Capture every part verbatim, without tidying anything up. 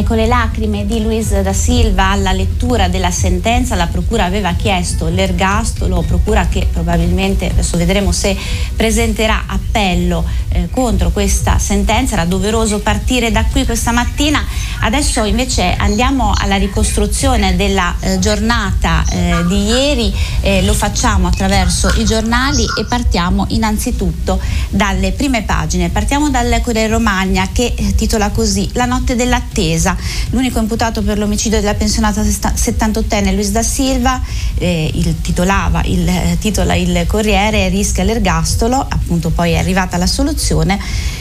con le lacrime di Luis da Silva alla lettura della sentenza. La procura aveva chiesto l'ergastolo, procura che probabilmente, adesso vedremo se presenterà appello eh, contro questa sentenza. Era doveroso partire da qui questa mattina. Adesso invece andiamo alla ricostruzione della eh, giornata eh, di ieri, eh, lo facciamo attraverso i giornali e partiamo innanzitutto dalle prime pagine. Partiamo dal Corriere Romagna, che eh, titola così: la notte dell'attesa, l'unico imputato per l'omicidio della pensionata settantottenne Luis da Silva, eh, il titolava il eh, titola il Corriere, rischia l'ergastolo. Appunto poi è arrivata la soluzione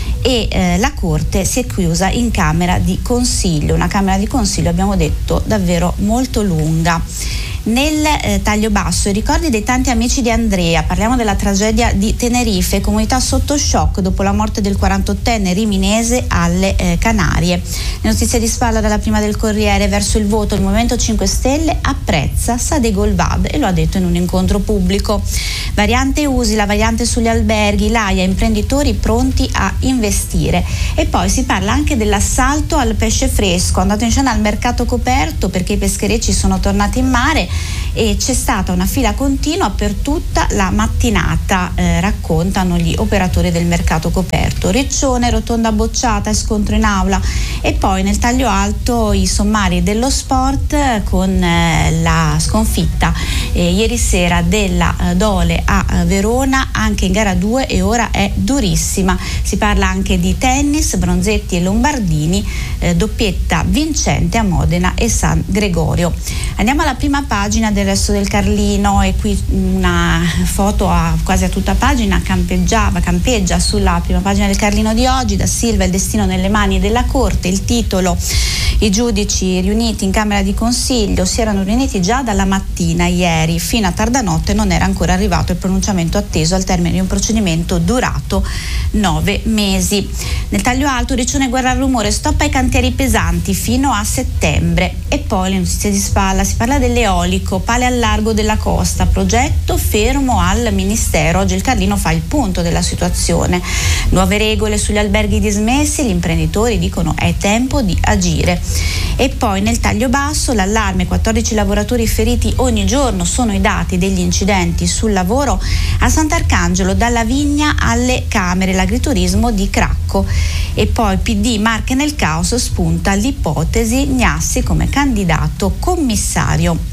e eh, la Corte si è chiusa in Camera di Consiglio, una Camera di Consiglio, abbiamo detto, davvero molto lunga. Nel eh, taglio basso, i ricordi dei tanti amici di Andrea, parliamo della tragedia di Tenerife, comunità sotto shock dopo la morte del quarantottenne riminese alle eh, Canarie. Le notizie di spalla dalla prima del Corriere: verso il voto il Movimento cinque Stelle apprezza Sadegh Olvad, e lo ha detto in un incontro pubblico. Variante U S I, la variante sugli alberghi, l'A I A, imprenditori pronti a investire. E poi si parla anche dell'assalto al pesce fresco, andato in scena al mercato coperto perché i pescherecci sono tornati in mare e c'è stata una fila continua per tutta la mattinata, eh, raccontano gli operatori del mercato coperto. Riccione, rotonda bocciata e scontro in aula. E poi nel taglio alto i sommari dello sport con eh, la sconfitta eh, ieri sera della eh, Dole a eh, Verona, anche in gara due, e ora è durissima. Si parla anche di tennis, Bronzetti e Lombardini, eh, doppietta vincente a Modena e San Gregorio. Andiamo alla prima pagina del Resto del Carlino, e qui una foto a quasi a tutta pagina campeggiava, campeggia sulla prima pagina del Carlino di oggi. Da Silva, il destino nelle mani della Corte. Il titolo: i giudici riuniti in Camera di Consiglio si erano riuniti già dalla mattina ieri, fino a tarda notte non era ancora arrivato il pronunciamento atteso al termine di un procedimento durato nove mesi. Nel taglio alto, Riccione guerra al rumore, stop ai cantieri pesanti fino a settembre. E poi le notizie di spalla, si parla dell'eolico, pale al largo della costa, progetto fermo al Ministero. Oggi il Carlino fa il punto della situazione. Nuove regole sugli alberghi dismessi, gli imprenditori dicono è tempo di agire. E poi nel taglio basso, l'allarme, quattordici lavoratori feriti ogni giorno, sono i dati degli incidenti sul lavoro a Sant'Arcangelo, dalla Vigna alle Camere, l'agriturismo di Cracco. E poi P D, Marche nel caos, spunta l'ipotesi Gnassi come candidato commissario.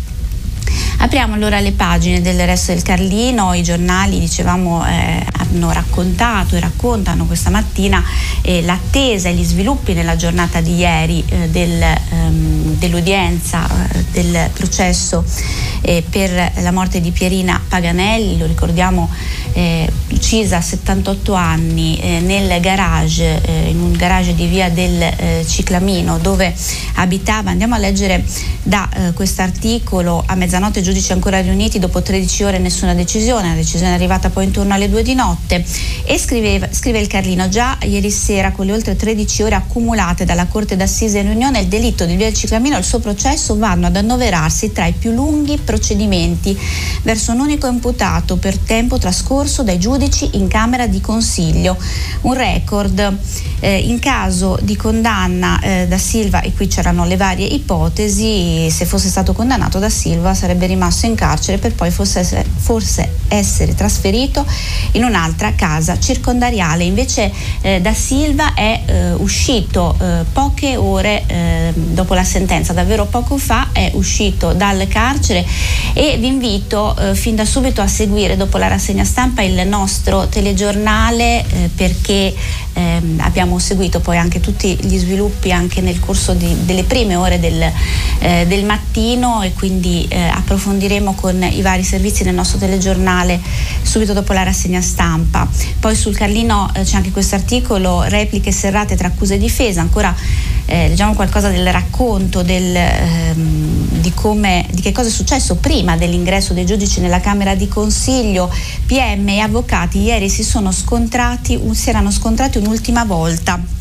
Apriamo allora le pagine del Resto del Carlino. I giornali, dicevamo, eh, hanno raccontato e raccontano questa mattina eh, l'attesa e gli sviluppi nella giornata di ieri eh, del, ehm, dell'udienza eh, del processo eh, per la morte di Pierina Paganelli. Lo ricordiamo, eh, uccisa a settantotto anni eh, nel garage, eh, in un garage di via del eh, Ciclamino, dove abitava. Andiamo a leggere da eh, quest'articolo: a mezzanotte giudici ancora riuniti, dopo tredici ore nessuna decisione. La decisione è arrivata poi intorno alle due di notte. E scriveva, scrive il Carlino: già ieri sera, con le oltre tredici ore accumulate dalla Corte d'Assise in riunione, il delitto di via del Ciclamino e il suo processo vanno ad annoverarsi tra i più lunghi procedimenti verso un unico imputato per tempo trascorso dai giudici in Camera di Consiglio. Un record. Eh, in caso di condanna eh, da Silva, e qui c'erano le varie ipotesi, se fosse stato condannato da Silva sarebbe rimasto in carcere per poi forse essere, forse essere trasferito in un'altra casa circondariale. Invece eh, da Silva è eh, uscito eh, poche ore eh, dopo la sentenza, davvero poco fa è uscito dal carcere, e vi invito eh, fin da subito a seguire, dopo la rassegna stampa, il nostro telegiornale eh, perché eh, abbiamo seguito poi anche tutti gli sviluppi anche nel corso di, delle prime ore del, eh, del mattino, e quindi eh, approfondiremo con i vari servizi nel nostro telegiornale subito dopo la rassegna stampa. Poi sul Carlino eh, c'è anche questo articolo: repliche serrate tra accusa e difesa. Ancora eh, leggiamo qualcosa del racconto del, ehm, di come, di che cosa è successo prima dell'ingresso dei giudici nella Camera di Consiglio. P M e avvocati ieri si sono scontrati, si erano scontrati un'ultima volta.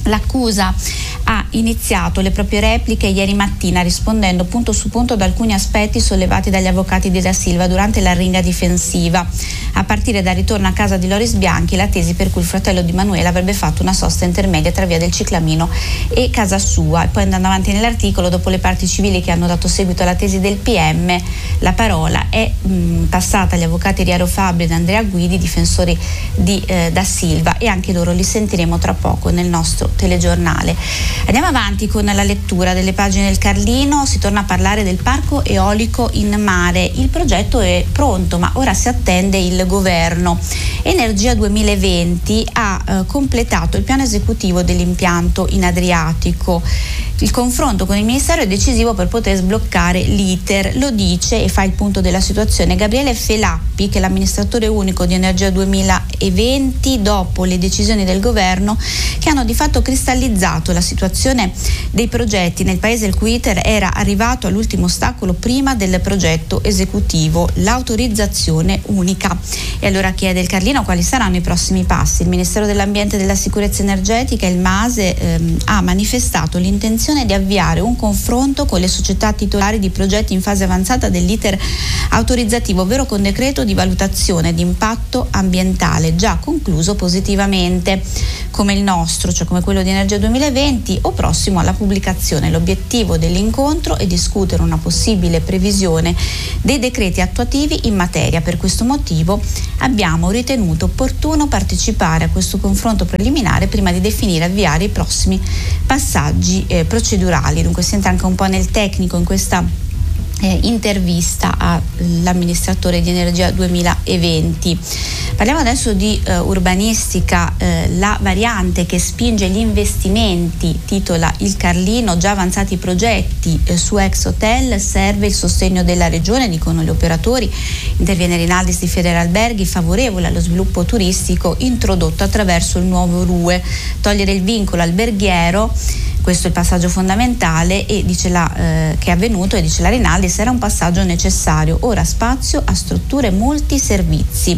L'accusa ha iniziato le proprie repliche ieri mattina rispondendo punto su punto ad alcuni aspetti sollevati dagli avvocati di Da Silva durante la ringa difensiva, a partire dal ritorno a casa di Loris Bianchi, la tesi per cui il fratello di Manuela avrebbe fatto una sosta intermedia tra via del Ciclamino e casa sua. E poi, andando avanti nell'articolo, dopo le parti civili che hanno dato seguito alla tesi del P M, la parola è mh, passata agli avvocati Riero Fabbri ed Andrea Guidi, difensori di eh, Da Silva, e anche loro li sentiremo tra poco nel nostro telegiornale. Andiamo avanti con la lettura delle pagine del Carlino. Si torna a parlare del parco eolico in mare. Il progetto è pronto, ma ora si attende il governo. Energia duemilaventi ha eh, completato il piano esecutivo dell'impianto in Adriatico. Il confronto con il Ministero è decisivo per poter sbloccare l'iter, lo dice e fa il punto della situazione Gabriele Felappi, che è l'amministratore unico di Energia duemilaventi, dopo le decisioni del governo che hanno di fatto cristallizzato la situazione dei progetti nel paese, il cui iter era arrivato all'ultimo ostacolo prima del progetto esecutivo, l'autorizzazione unica. E allora chiede il Carlino quali saranno i prossimi passi. Il Ministero dell'Ambiente e della Sicurezza Energetica, il MASE, ehm, ha manifestato l'intenzione di avviare un confronto con le società titolari di progetti in fase avanzata dell'iter autorizzativo, ovvero con decreto di valutazione di impatto ambientale già concluso positivamente, come il nostro, cioè come quello di Energia duemilaventi, o prossimo alla pubblicazione. L'obiettivo dell'incontro è discutere una possibile previsione dei decreti attuativi in materia. Per questo motivo abbiamo ritenuto opportuno partecipare a questo confronto preliminare prima di definire e avviare i prossimi passaggi eh, procedurali. Dunque si entra anche un po' nel tecnico in questa Eh, intervista all'amministratore di Energia duemilaventi. Parliamo adesso di eh, urbanistica, eh, la variante che spinge gli investimenti, titola il Carlino, già avanzati i progetti eh, su ex hotel, serve il sostegno della regione, dicono gli operatori. Interviene Rinaldis di Federalberghi, favorevole allo sviluppo turistico introdotto attraverso il nuovo R U E, togliere il vincolo alberghiero. Questo è il passaggio fondamentale e dice la, eh, che è avvenuto, e dice la Rinaldis, era un passaggio necessario, ora spazio a strutture multiservizi.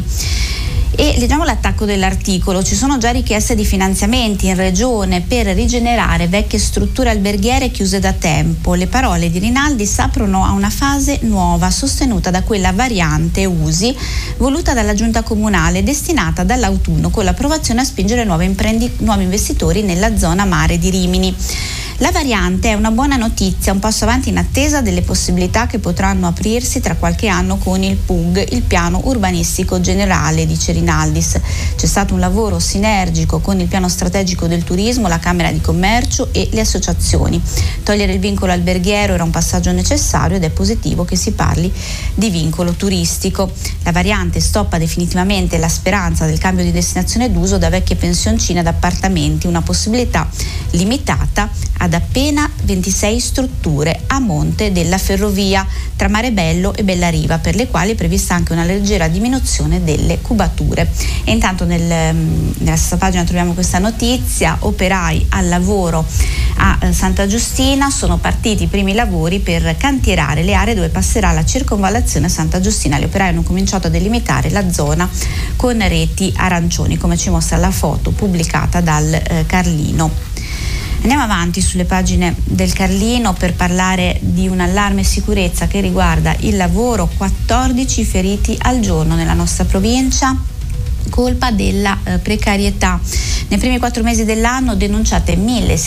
E leggiamo l'attacco dell'articolo. Ci sono già richieste di finanziamenti in regione per rigenerare vecchie strutture alberghiere chiuse da tempo. Le parole di Rinaldis aprono a una fase nuova sostenuta da quella variante usi voluta dalla giunta comunale, destinata dall'autunno con l'approvazione a spingere nuovi, imprendi- nuovi investitori nella zona mare di Rimini. La variante è una buona notizia, un passo avanti in attesa delle possibilità che potranno aprirsi tra qualche anno con il P U G, il piano urbanistico generale, dice Rinaldis. C'è stato un lavoro sinergico con il piano strategico del turismo, la Camera di Commercio e le associazioni. Togliere il vincolo alberghiero era un passaggio necessario ed è positivo che si parli di vincolo turistico. La variante stoppa definitivamente la speranza del cambio di destinazione d'uso da vecchie pensioncine ad appartamenti, una possibilità limitata ad appena ventisei strutture a monte della ferrovia tra Marebello e Bellariva, per le quali è prevista anche una leggera diminuzione delle cubature. E intanto nel, nella stessa pagina troviamo questa notizia: operai al lavoro a Santa Giustina, sono partiti i primi lavori per cantierare le aree dove passerà la circonvallazione Santa Giustina. Gli operai hanno cominciato a delimitare la zona con reti arancioni, come ci mostra la foto pubblicata dal eh, Carlino. Andiamo avanti sulle pagine del Carlino per parlare di un allarme sicurezza che riguarda il lavoro. quattordici feriti al giorno nella nostra provincia, colpa della eh, precarietà. Nei primi quattro mesi dell'anno denunciate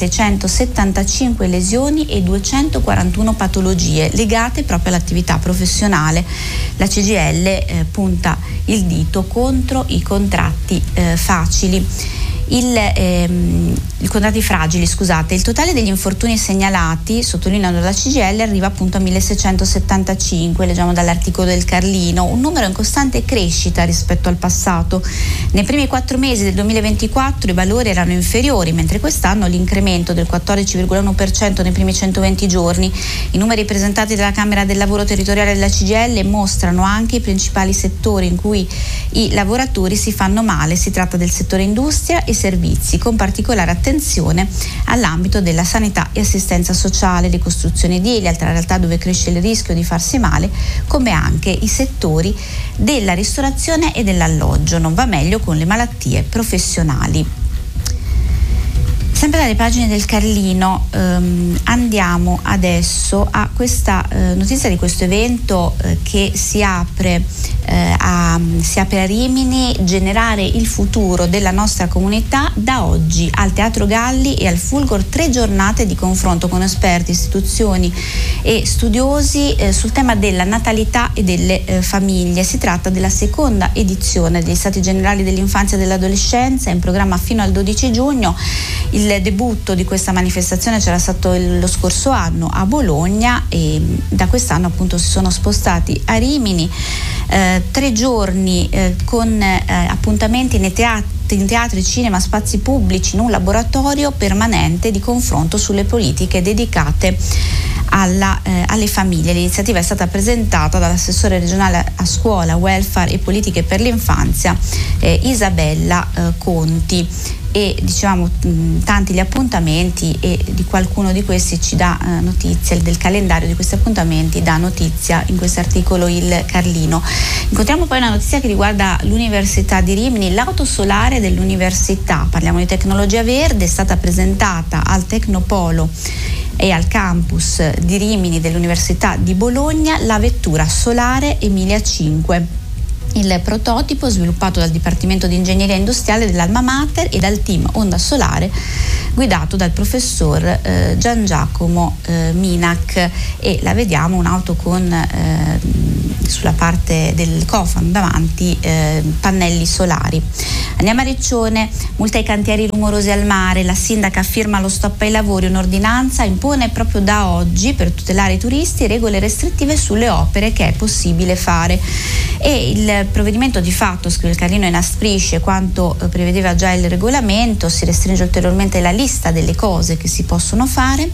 milleseicentosettantacinque lesioni e duecentoquarantuno patologie legate proprio all'attività professionale. La C G I L eh, punta il dito contro i contratti eh, facili. Il, ehm, i contratti fragili, scusate, il totale degli infortuni segnalati, sottolineando la C G I L, arriva appunto a milleseicentosettantacinque, leggiamo dall'articolo del Carlino, un numero in costante crescita rispetto al passato. Nei primi quattro mesi del duemilaventiquattro i valori erano inferiori, mentre quest'anno l'incremento del quattordici virgola uno per cento nei primi centoventi giorni. I numeri presentati dalla Camera del Lavoro Territoriale della C G I L mostrano anche i principali settori in cui i lavoratori si fanno male. Si tratta del settore industria e servizi, con particolare attenzione all'ambito della sanità e assistenza sociale, le costruzioni edili, altra realtà dove cresce il rischio di farsi male, come anche i settori della ristorazione e dell'alloggio. Non va meglio con le malattie professionali. Sempre dalle pagine del Carlino ehm, andiamo adesso a questa eh, notizia di questo evento eh, che si apre, eh, a, si apre a Rimini, generare il futuro della nostra comunità da oggi al Teatro Galli e al Fulgor, tre giornate di confronto con esperti, istituzioni e studiosi eh, sul tema della natalità e delle eh, famiglie. Si tratta della seconda edizione degli Stati Generali dell'Infanzia e dell'Adolescenza, in programma fino al dodici giugno. Il debutto di questa manifestazione c'era stato il, lo scorso anno a Bologna e da quest'anno appunto si sono spostati a Rimini, eh, tre giorni eh, con eh, appuntamenti nei teatri in teatri, cinema, spazi pubblici, in un laboratorio permanente di confronto sulle politiche dedicate alla, eh, alle famiglie. L'iniziativa è stata presentata dall'assessore regionale a scuola, welfare e politiche per l'infanzia eh, Isabella eh, Conti. E diciamo mh, tanti gli appuntamenti, e di qualcuno di questi ci dà eh, notizia, del calendario di questi appuntamenti dà notizia in questo articolo il Carlino. Incontriamo poi una notizia che riguarda l'Università di Rimini, l'auto solare dell'università. Parliamo di tecnologia verde, è stata presentata al Tecnopolo e al campus di Rimini dell'Università di Bologna la vettura solare Emilia cinque. Il prototipo, sviluppato dal Dipartimento di Ingegneria Industriale dell'Alma Mater e dal team Onda Solare guidato dal professor eh, Gian Giacomo eh, Minac, e la vediamo un'auto con eh, sulla parte del cofano davanti eh, pannelli solari. Andiamo a Riccione, multa ai cantieri rumorosi al mare, la sindaca firma lo stop ai lavori, un'ordinanza impone proprio da oggi per tutelare i turisti regole restrittive sulle opere che è possibile fare, e il provvedimento di fatto, scrive il Carlino, inasprisce quanto eh, prevedeva già il regolamento, si restringe ulteriormente la lista delle cose che si possono fare.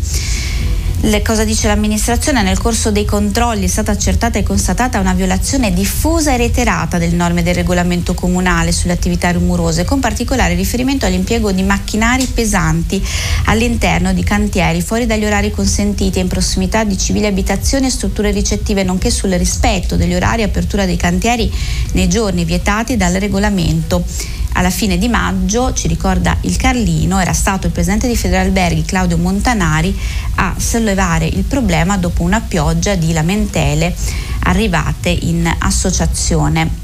Le, cosa dice l'amministrazione? Nel corso dei controlli è stata accertata e constatata una violazione diffusa e reiterata delle norme del regolamento comunale sulle attività rumorose, con particolare riferimento all'impiego di macchinari pesanti all'interno di cantieri fuori dagli orari consentiti e in prossimità di civili abitazioni e strutture ricettive, nonché sul rispetto degli orari e apertura dei cantieri nei giorni vietati dal regolamento. Alla fine di maggio, ci ricorda il Carlino, era stato il presidente di Federalberghi Claudio Montanari a sollevare il problema dopo una pioggia di lamentele arrivate in associazione.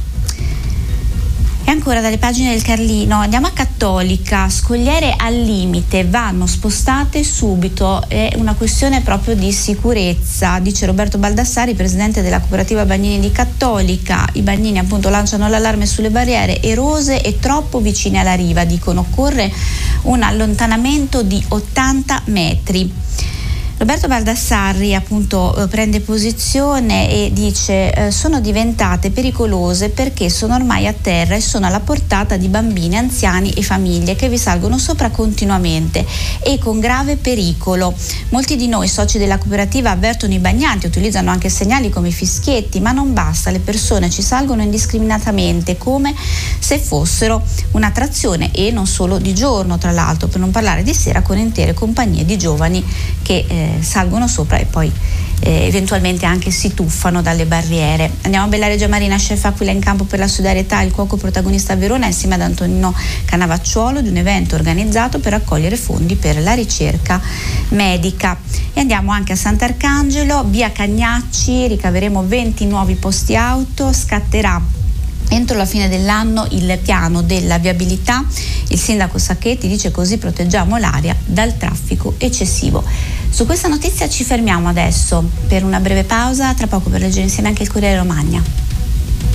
E ancora dalle pagine del Carlino andiamo a Cattolica, scogliere al limite, vanno spostate subito, è una questione proprio di sicurezza, dice Roberto Baldassari, presidente della cooperativa Bagnini di Cattolica. I bagnini appunto lanciano l'allarme sulle barriere erose e troppo vicine alla riva, dicono occorre un allontanamento di ottanta metri. Roberto Baldassarri appunto eh, prende posizione e dice eh, sono diventate pericolose perché sono ormai a terra e sono alla portata di bambini, anziani e famiglie che vi salgono sopra continuamente e con grave pericolo. Molti di noi soci della cooperativa avvertono i bagnanti, utilizzano anche segnali come i fischietti, ma non basta, le persone ci salgono indiscriminatamente come se fossero un'attrazione, e non solo di giorno, tra l'altro, per non parlare di sera, con intere compagnie di giovani che eh, salgono sopra e poi eh, eventualmente anche si tuffano dalle barriere. Andiamo a Bellareggio Marina, chef Aquila in campo per la solidarietà, il cuoco protagonista a Verona insieme ad Antonino Canavacciuolo di un evento organizzato per raccogliere fondi per la ricerca medica. E andiamo anche a Sant'Arcangelo, via Cagnacci, ricaveremo venti nuovi posti auto, scatterà entro la fine dell'anno il piano della viabilità. Il sindaco Sacchetti dice così proteggiamo l'aria dal traffico eccessivo. Su questa notizia ci fermiamo adesso per una breve pausa, tra poco per leggere insieme anche il Corriere Romagna.